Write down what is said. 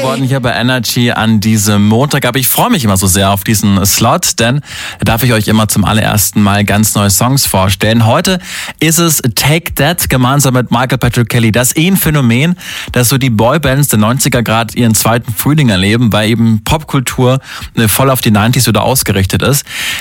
geworden hier bei Energy an diesem Montag. Aber ich freue mich immer so sehr auf diesen Slot, denn da darf ich euch immer zum allerersten Mal ganz neue Songs vorstellen. Heute ist es Take That gemeinsam mit Michael Patrick Kelly. Das Phänomen, dass so die Boybands der 90er gerade ihren zweiten Frühling erleben, weil eben Popkultur voll auf die 90s wieder ausgerichtet ist.